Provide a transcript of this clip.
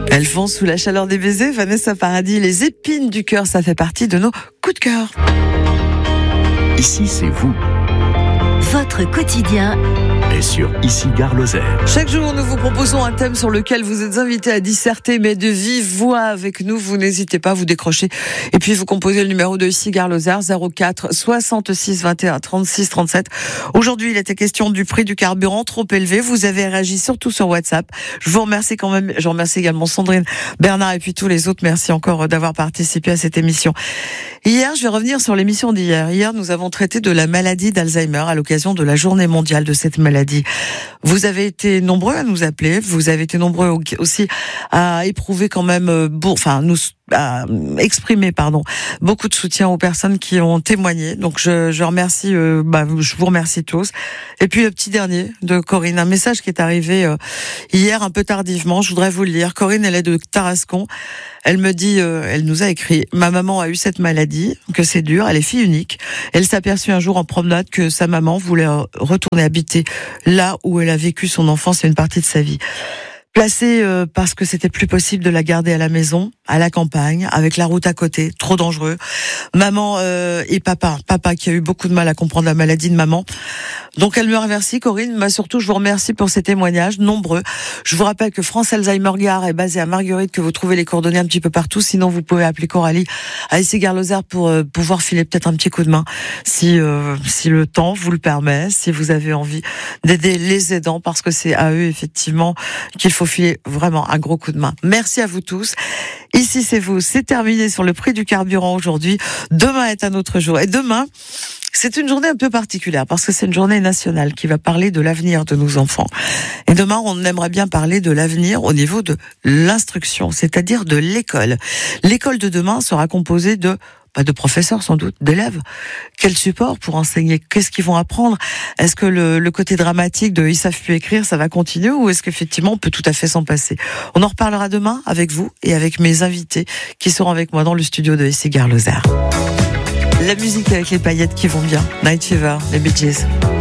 Elles font sous la chaleur des baisers. Vanessa Paradis, les épines du cœur, ça fait partie de nos coups de cœur. Ici, c'est vous. Votre quotidien Et sur Ici Gare Lozère. Chaque jour, nous vous proposons un thème sur lequel vous êtes invités à disserter, mais de vive voix avec nous. Vous n'hésitez pas, vous décrochez. Et puis, vous composez le numéro de Ici Gare Lozère, 04 66 21 36 37. Aujourd'hui, il était question du prix du carburant trop élevé. Vous avez réagi surtout sur WhatsApp. Je vous remercie quand même. Je remercie également Sandrine, Bernard et puis tous les autres. Merci encore d'avoir participé à cette émission. Hier, je vais revenir sur l'émission d'hier. Hier, nous avons traité de la maladie d'Alzheimer à l'occasion de la journée mondiale de cette maladie. Vous avez été nombreux à nous appeler, vous avez été nombreux aussi à éprouver quand même, à exprimer, beaucoup de soutien aux personnes qui ont témoigné. Donc je remercie, je vous remercie tous. Et puis le petit dernier de Corinne, un message qui est arrivé hier un peu tardivement. Je voudrais vous le lire. Corinne, elle est de Tarascon. Elle me dit, elle nous a écrit: ma maman a eu cette maladie, que c'est dur. Elle est fille unique. Elle s'est aperçue un jour en promenade que sa maman voulait retourner habiter là où elle a vécu son enfance et une partie de sa vie. Placée parce que c'était plus possible de la garder à la maison, à la campagne, avec la route à côté, trop dangereux. Maman et papa qui a eu beaucoup de mal à comprendre la maladie de maman. Donc elle me remercie, Corinne, mais surtout je vous remercie pour ces témoignages nombreux. Je vous rappelle que France Alzheimer Gare est basée à Marguerite, que vous trouvez les coordonnées un petit peu partout. Sinon vous pouvez appeler Coralie à Ici Gare Lozère pour pouvoir filer peut-être un petit coup de main si le temps vous le permet, si vous avez envie d'aider les aidants, parce que c'est à eux effectivement qu'il faut filer vraiment un gros coup de main. Merci à vous tous. Ici c'est vous, c'est terminé sur le prix du carburant aujourd'hui. Demain est un autre jour. Et demain, c'est une journée un peu particulière parce que c'est une journée nationale qui va parler de l'avenir de nos enfants. Et demain, on aimerait bien parler de l'avenir au niveau de l'instruction, c'est-à-dire de l'école. L'école de demain sera composée de professeurs sans doute, d'élèves. Quel support pour enseigner? Qu'est-ce qu'ils vont apprendre? Est-ce que le côté dramatique de ils savent plus écrire, ça va continuer, ou est-ce qu'effectivement on peut tout à fait s'en passer? On en reparlera demain avec vous et avec mes invités qui seront avec moi dans le studio de Ici Gare Lozère. La musique avec les paillettes qui vont bien. Night Fever, les Bee Gees.